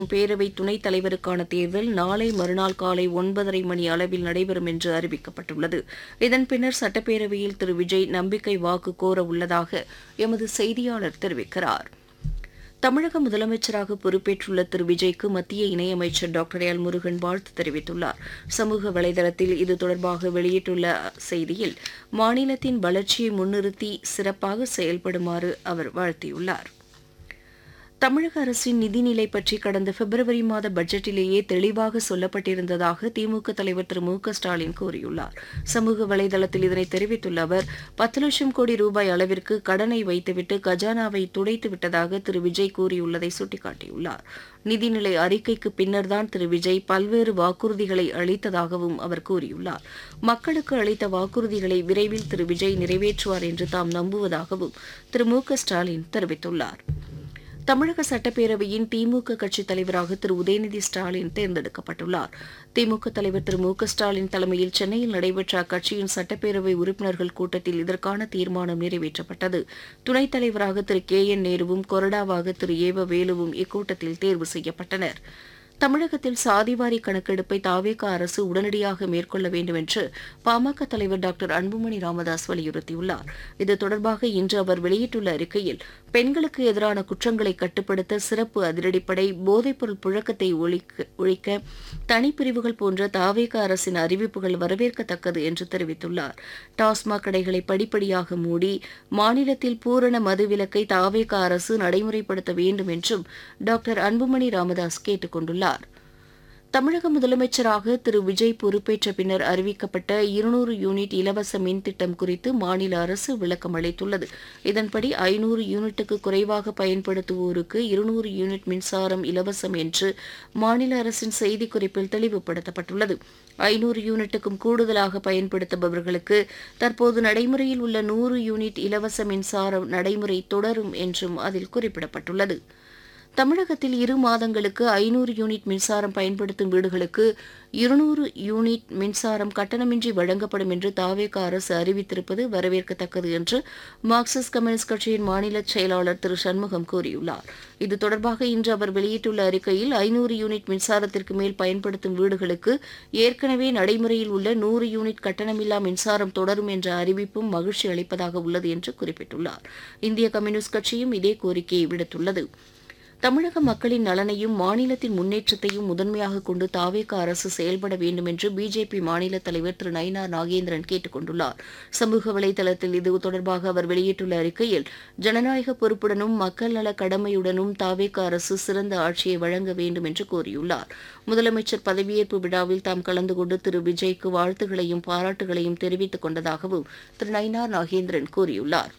பேரவை துணைத் தலைவருக்கான தேர்தல் நாளை மறுநாள் காலை 9:30 மணி அளவில் நடைபெறும் என்று அறிவிக்கப்பட்டுள்ளது. இதன் பின்னர் சட்டப்பேரவையில் திரு விஜய் நம்பிக்கை வாக்கு கோர உள்ளதாக எமது செய்தியாளர் தெரிவிக்கிறார். தமிழக முதலமைச்சராக பொறுப்பேற்றுள்ள திரு விஜய்க்கு மத்திய இணையமைச்சர் டாக்டர் எல் முருகன் வாழ்த்து தெரிவித்துள்ளார். சமூக வலைதளத்தில் இது தொடர்பாக வெளியிட்டுள்ள செய்தியில் மாநிலத்தின் வளர்ச்சியை முன்னிறுத்தி சிறப்பாக செயல்படுமாறு அவர் வாழ்த்தியுள்ளார். தமிழக அரசின் நிதிநிலை பற்றி கடந்த பிப்ரவரி மாத பட்ஜெட்டிலேயே தெளிவாக சொல்லப்பட்டிருந்ததாக திமுக தலைவர் திரு மு க ஸ்டாலின் கூறியுள்ளார். சமூக வலைதளத்தில் இதனை தெரிவித்துள்ள அவர் 10 லட்சம் கோடி ரூபாய் அளவிற்கு கடனை வைத்துவிட்டு கஜானாவை துடைத்து விட்டதாக திரு விஜய் கூறியுள்ளதை சுட்டிக்காட்டியுள்ளார். நிதிநிலை அறிக்கைக்கு பின்னர்தான் திரு விஜய் பல்வேறு வாக்குறுதிகளை அளித்ததாகவும் அவர் கூறியுள்ளார். மக்களுக்கு அளித்த வாக்குறுதிகளை விரைவில் திரு விஜய் நிறைவேற்றுவார் என்று தாம் நம்புவதாகவும் திரு மு க ஸ்டாலின் தெரிவித்துள்ளார். தமிழக சட்டப்பேரவையின் திமுக கட்சித் தலைவராக திரு உதயநிதி ஸ்டாலின் தேர்ந்தெடுக்கப்பட்டுள்ளார். திமுக தலைவர் திரு மு க ஸ்டாலின் தலைமையில் சென்னையில் நடைபெற்ற அக்கட்சியின் சட்டப்பேரவை உறுப்பினர்கள் கூட்டத்தில் இதற்கான தீர்மானம் நிறைவேற்றப்பட்டது. துணைத் தலைவராக திரு கே என் நேருவும் கொறடாவாக திரு ஏவ வேலுவும் இக்கூட்டத்தில் தேர்வு செய்யப்பட்டனர். தமிழகத்தில் சாதிவாரி கணக்கெடுப்பை தாவேகா அரசு உடனடியாக மேற்கொள்ள வேண்டும் என்று பாமக தலைவர் டாக்டர் அன்புமணி ராமதாஸ் வலியுறுத்தியுள்ளார். இது தொடர்பாக இன்று அவர் வெளியிட்டுள்ள அறிக்கையில் பெண்களுக்கு எதிரான குற்றங்களை கட்டுப்படுத்த சிறப்பு அதிரடிப்படை, போதைப்பொருள் புழக்கத்தை ஒழிக்க தனிப்பிரிவுகள் போன்ற தாவேகா அரசின் அறிவிப்புகள் வரவேற்கத்தக்கது என்று தெரிவித்துள்ளார். டாஸ்மாக் கடைகளை படிப்படியாக மூடி மாநிலத்தில் பூரண மதுவிலக்கை தாவேகா அரசு நடைமுறைப்படுத்த வேண்டும் என்றும் டாக்டர் அன்புமணி ராமதாஸ் கேட்டுக் கொண்டுள்ளார். தமிழக முதலமைச்சராக திரு விஜய் பொறுப்பேற்ற பின்னர் அறிவிக்கப்பட்ட 200 யூனிட் இலவச மின் திட்டம் குறித்து மாநில அரசு விளக்கம் அளித்துள்ளது. இதன்படி 500 யூனிட்டுக்கு குறைவாக பயன்படுத்துவோருக்கு 200 யூனிட் மின்சாரம் இலவசம் என்று மாநில அரசின் செய்திக்குறிப்பில் தெளிவுபடுத்தப்பட்டுள்ளது. 500 யூனிட்டுக்கும் கூடுதலாக பயன்படுத்துபவர்களுக்கு தற்போது நடைமுறையில் உள்ள 100 யூனிட் இலவச மின்சாரம் நடைமுறை தொடரும் என்றும் அதில் குறிப்பிடப்பட்டுள்ளது. தமிழகத்தில் 2 மாதங்களுக்கு 500 யூனிட் மின்சாரம் பயன்படுத்தும் வீடுகளுக்கு 200 யூனிட் மின்சாரம் கட்டணமின்றி வழங்கப்படும் என்று தாவேகா அரசு அறிவித்திருப்பது வரவேற்கத்தக்கது என்று மார்க்சிஸ்ட் கம்யூனிஸ்ட் கட்சியின் மாநில செயலாளர் திரு சண்முகம் கூறியுள்ளார். இது தொடர்பாக இன்று அவர் வெளியிட்டுள்ள அறிக்கையில் 500 யூனிட் மின்சாரத்திற்கு மேல் பயன்படுத்தும் வீடுகளுக்கு ஏற்கனவே நடைமுறையில் உள்ள 100 யூனிட் கட்டணமில்லா மின்சாரம் தொடரும் என்ற அறிவிப்பும் மகிழ்ச்சி அளிப்பதாக உள்ளது என்று குறிப்பிட்டுள்ளார். இந்திய கம்யூனிஸ்ட் கட்சியும் இதே கோரிக்கையை விடுத்துள்ளது. தமிழக மக்களின் நலனையும் மாநிலத்தின் முன்னேற்றத்தையும் முதன்மையாக கொண்டு தாவேகா அரசு செயல்பட வேண்டும் என்று பிஜேபி மாநில தலைவர் திரு நயினார் நாகேந்திரன் கேட்டுக் கொண்டுள்ளார். சமூக வலைதளத்தில் இது தொடர்பாக அவர் வெளியிட்டுள்ள அறிக்கையில் ஜனநாயக பொறுப்புடனும் மக்கள் நல கடமையுடனும் தாவேகா அரசு சிறந்த ஆட்சியை வழங்க வேண்டும் என்று கோரியுள்ளார். முதலமைச்சர் பதவியேற்பு விழாவில் தாம் கலந்து கொண்டு திரு விஜய்க்கு வாழ்த்துகளையும் பாராட்டுகளையும் தெரிவித்துக் கொண்டதாகவும் திரு நயினார் நாகேந்திரன் கூறியுள்ளார்.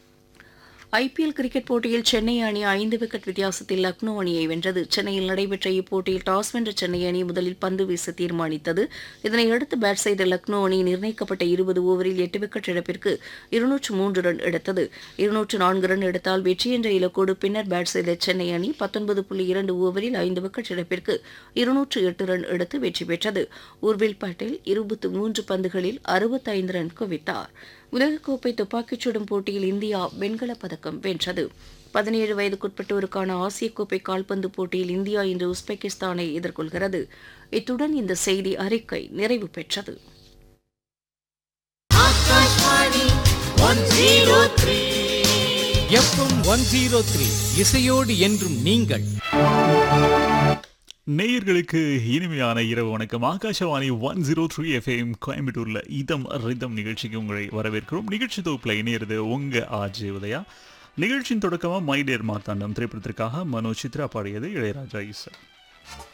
ஐபிஎல் கிரிக்கெட் போட்டியில் சென்னை அணி 5 விக்கெட் வித்தியாசத்தில் லக்னோ அணியை வென்றது. சென்னையில் நடைபெற்ற இப்போட்டியில் டாஸ் வென்ற சென்னை அணி முதலில் பந்து வீச தீர்மானித்தது. இதனையடுத்து பேட் செய்த லக்னோ அணி நிர்ணயிக்கப்பட்ட 20 ஓவரில் 8 விக்கெட் இழப்பிற்கு 203 ரன் எடுத்தது. 204 ரன் எடுத்தால் வெற்றி என்ற இலக்கோடு பின்னர் பேட் செய்த சென்னை அணி 19.2 ஓவரில் 5 விக்கெட் இழப்பிற்கு 208 ரன் எடுத்து வெற்றி பெற்றது. உர்வில் பட்டேல் 23 பந்துகளில் 65 ரன் குவித்தார். உலகக்கோப்பை துப்பாக்கிச் சுடும் போட்டியில் இந்தியா வெண்கலப் பதக்கம் வென்றது. 17 வயதுக்குட்பட்டோருக்கான ஆசிய கோப்பை கால்பந்து போட்டியில் இந்தியா இன்று உஸ்பெகிஸ்தானை எதிர்கொள்கிறது. இத்துடன் இந்த செய்தி அறிக்கை நிறைவு பெற்றது. எஃப்எம் 103 இசையோடு என்றும் நீங்கள். நேயர்களுக்கு இனிமையான இரவு வணக்கம். ஆகாஷவாணி 103 FM கோயம்புத்தூர்ல இதம் ரிதம் நிகழ்ச்சிக்கு உங்களை வரவேற்கிறோம். நிகழ்ச்சி தொகுப்புல இணையிறது உங்க ஆர்ஜே உதயா. நிகழ்ச்சியின் தொடக்கமா மை டியர் மார்த்தாண்டம் திரைப்படத்திற்காக மனோஜ் சித்ரா பாடியது இளையராஜா இசை.